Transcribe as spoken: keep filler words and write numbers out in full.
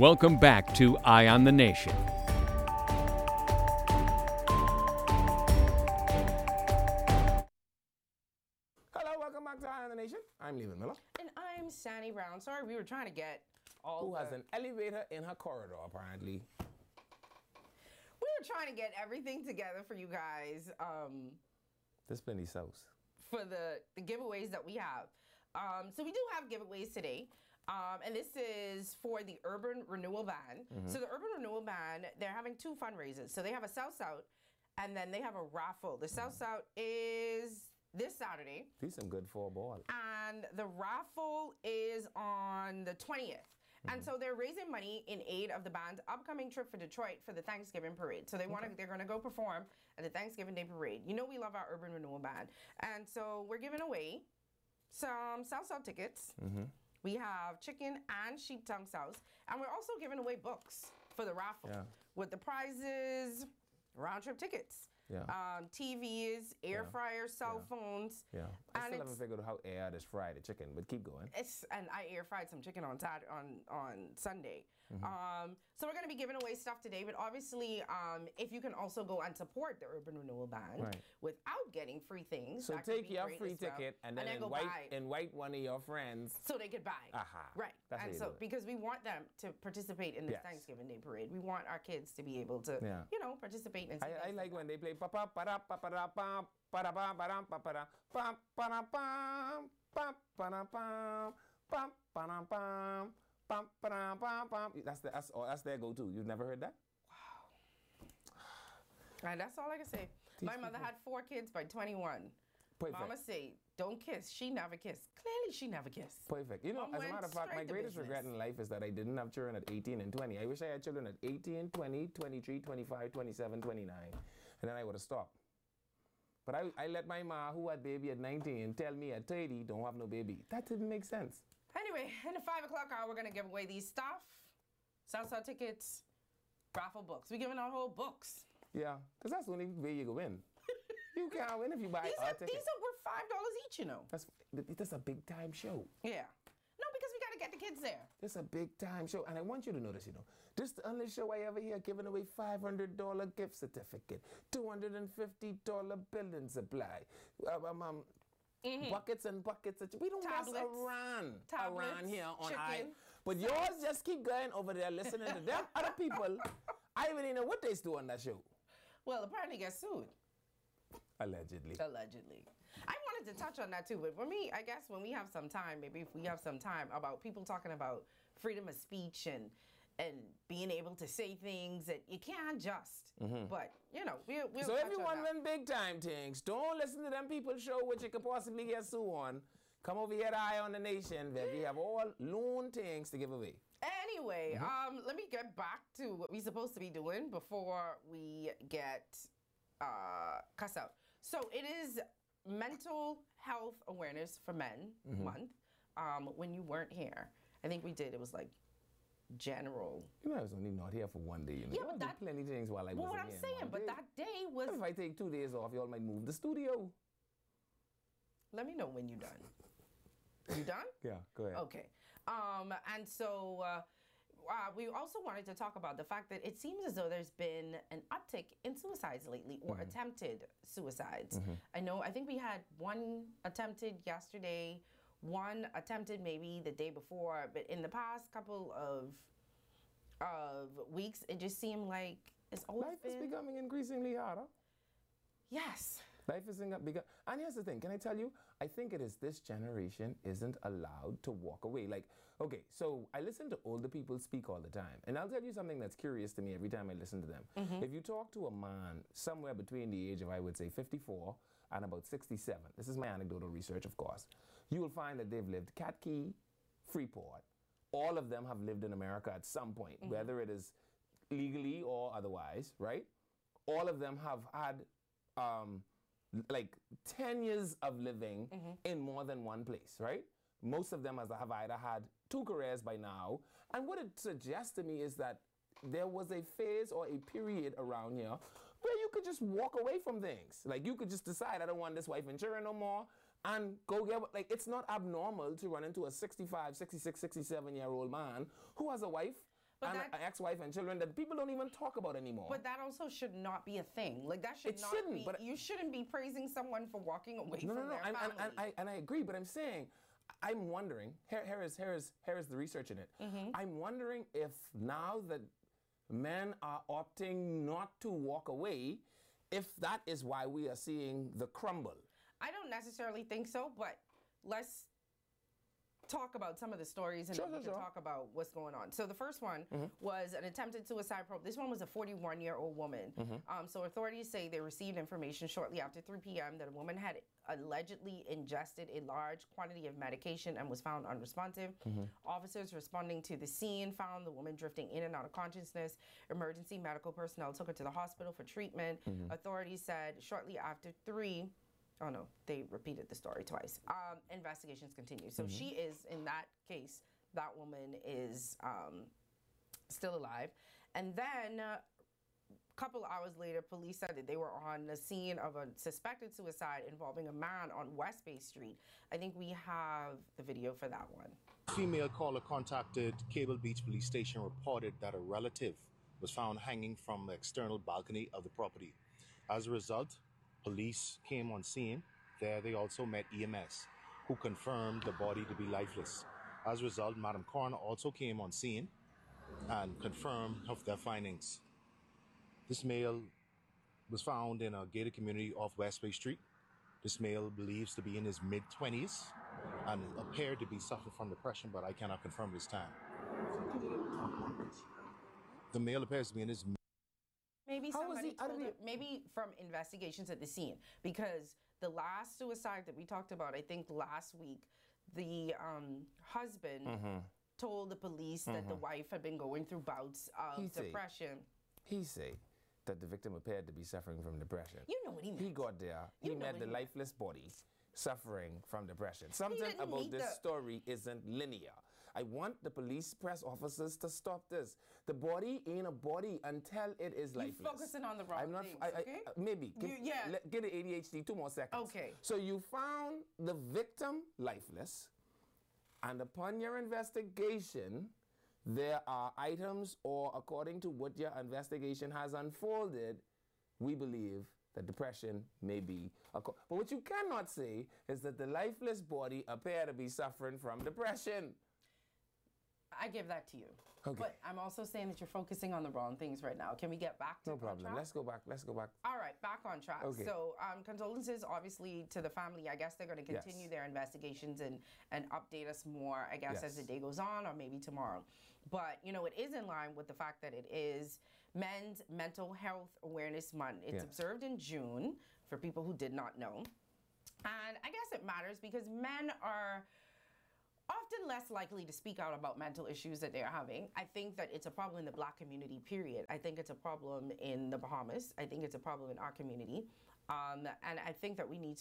Welcome back to Eye on the Nation. Hello, welcome back to Eye on the Nation. I'm Leland Miller. And I'm Sandy Brown. Sorry, we were trying to get all Who the... has an elevator in her corridor, apparently. We were trying to get everything together for you guys um, There's plenty sauce. for the, the giveaways that we have. Um, so we do have giveaways today. Um, and this is for the Urban Renewal Band. Mm-hmm. So the Urban Renewal Band, they're having two fundraisers. So they have a South South, and then they have a raffle. The South South is this Saturday, These some good four ball. and the raffle is on the twentieth. Mm-hmm. And so they're raising money in aid of the band's upcoming trip for Detroit for the Thanksgiving parade. So they want to, they're going to go perform at the Thanksgiving Day parade. You know we love our Urban Renewal Band, and so we're giving away some South South tickets. Mm-hmm. We have chicken and sheep tongue sauce, and we're also giving away books for the raffle Yeah. with the prizes, round trip tickets, Yeah. um, T Vs, air Yeah. fryers, cell Yeah. phones. Yeah. I and still it's- haven't figured out how air this fried the chicken, but keep going. It's and I air fried some chicken on Sat on on Sunday. Mm-hmm. Um, so we're gonna be giving away stuff today, but obviously, um, if you can also go and support the Urban Renewal Band Right. without getting free things, So that could take be your great free as well. ticket and then, go invite, buy invite one of your friends. so they could buy. Aha. Right. That's how and you so do it. because we want them to participate in this Yes. Thanksgiving Day parade, we want our kids to be able to, Yeah. you know, participate in. some I, I things like that. when they play pa pa pa da pa pa da pa pa da pa pa da pa pa da pa pa da pam pa pa da pam pa pa da pam pa pa da pam pam. That's the that's oh, that's their go-to. You've never heard that? And that's all I can say. My mother had four kids by twenty-one. Perfect. Mama say, don't kiss. She never kissed. Clearly, she never kissed. Perfect. You know, Mom as a went matter of fact, my straight to greatest business. regret in life is that I didn't have children at eighteen and twenty. I wish I had children at eighteen, twenty, twenty-three, twenty-five, twenty-seven, twenty-nine, and then I would have stopped. But I, I let my ma, who had baby at nineteen, tell me at thirty, don't have no baby. That didn't make sense. Anyway, in the five o'clock hour, we're going to give away these stuff, Southside tickets, raffle books. We're giving out whole books. Yeah, because that's the only way you can win. You can't win if you buy These our are, ticket. these are worth five dollars each, you know. That's, that's a big time show. Yeah. No, because we got to get the kids there. It's a big time show. And I want you to know this, you know. This is the only show I ever hear giving away five hundred dollar gift certificate, two hundred fifty dollar building supply, um, um, um, Mm-hmm. buckets and buckets. Of, we don't mess Tablets. around Tablets, around here on chicken, I. But yours just keep going over there listening to them other people. I even didn't know what they do on that show. Well, apparently get sued. Allegedly. Allegedly. I wanted to touch on that too, but for me, I guess when we have some time, maybe if we have some time about people talking about freedom of speech and and being able to say things that you can't just. But, you know, we'll, we'll So touch if you on want that. them big time things, don't listen to them people show which you could possibly get sued on. Come over here to Eye on the Nation where we have all loan things to give away. Anyway, um, let me get back to what we're supposed to be doing before we get uh, cuss out. So it is Mental Health Awareness for Men Month. Um, when you weren't here, I think we did. It was like general. You know, I was only not here for one day. You know, Yeah, Y'all but do that- plenty of things while I Well, wasn't what I'm here. saying, one but day. that day was. If I take two days off, y'all might move the studio. Let me know when you're done. You done? Yeah, go ahead. Okay. Um, and so uh, uh, we also wanted to talk about the fact that it seems as though there's been an uptick in suicides lately, or attempted suicides. I know, I think we had one attempted yesterday, one attempted maybe the day before, but in the past couple of of weeks, it just seemed like it's always Life is been. becoming increasingly harder. Yes. Life is becoming. And here's the thing. Can I tell you? I think it is this generation isn't allowed to walk away. Like, okay, so I listen to older people speak all the time. And I'll tell you something that's curious to me every time I listen to them. If you talk to a man somewhere between the age of, I would say, fifty-four and about sixty-seven, this is my anecdotal research, of course, you will find that they've lived Cat Key, Freeport. All of them have lived in America at some point, whether it is legally or otherwise, right? All of them have had um, like ten years of living in more than one place, right? Most of them has, have either had two careers by now. And what it suggests to me is that there was a phase or a period around here where you could just walk away from things. Like you could just decide, I don't want this wife and children no more, and go get, like, it's not abnormal to run into a sixty-five, sixty-six, sixty-seven year old man who has a wife But and that- an ex-wife and children that people don't even talk about anymore. But that also should not be a thing. Like that should It not shouldn't, be. but- You shouldn't be praising someone for walking away no, from no, no, their and, and, family. and, I, and I agree, but I'm saying, I'm wondering, here, here, is, here, is, here is the research in it. Mm-hmm. I'm wondering if now that men are opting not to walk away, if that is why we are seeing the crumble. I don't necessarily think so, but let's talk about some of the stories and Sure, then we sure, can sure. talk about what's going on. So the first one was an attempted suicide probe. This one was a forty-one-year-old woman. Um, so authorities say they received information shortly after three p.m. that a woman had allegedly ingested a large quantity of medication and was found unresponsive. Officers responding to the scene found the woman drifting in and out of consciousness. Emergency medical personnel took her to the hospital for treatment. Authorities said shortly after three, oh no, they repeated the story twice. Um, investigations continue. So she is, in that case, that woman is um, still alive. And then a couple hours later, police said that they were on the scene of a suspected suicide involving a man on West Bay Street. I think we have the video for that one. Female caller contacted Cable Beach Police Station, reported that a relative was found hanging from the external balcony of the property. As a result, police came on scene. There they also met E M S, who confirmed the body to be lifeless. As a result, Madam Coroner also came on scene and confirmed of their findings. This male was found in a gated community off West Bay Street. This male believes to be in his mid-twenties and appeared to be suffering from depression, but I cannot confirm this time. The male appears to be in his Maybe How was somebody he- how told did he- her, maybe from investigations at the scene, because the last suicide that we talked about, I think last week, the um, husband Mm-hmm. told the police that the wife had been going through bouts of He say- depression. He say that the victim appeared to be suffering from depression. You know what he meant. He got there. You he know met what the he meant. lifeless body suffering from depression. Something didn't about meet this the- story isn't linear. I want the police press officers to stop this. The body ain't a body until it is You're lifeless. focusing on the wrong I'm not. things, I, I, okay? uh, maybe. Give, You- yeah. let- give the A D H D two more seconds. Okay. So you found the victim lifeless, and upon your investigation, there are items, or according to what your investigation has unfolded, we believe that depression may be a co- but what you cannot say is that the lifeless body appear to be suffering from depression. I give that to you. Okay. But I'm also saying that you're focusing on the wrong things right now. Can we get back to No on problem. track? Let's go back. Let's go back. All right, back on track. Okay. So, um, condolences, obviously, to the family. I guess they're going to continue Yes. their investigations and, and update us more, I guess, as Yes. the day goes on, or maybe tomorrow. But, you know, it is in line with the fact that it is Men's Mental Health Awareness Month. It's Yes. observed in June, for people who did not know. And I guess it matters because men are often less likely to speak out about mental issues that they're having. I think that it's a problem in the Black community, period. I think it's a problem in the Bahamas. I think it's a problem in our community. Um, and I think that we need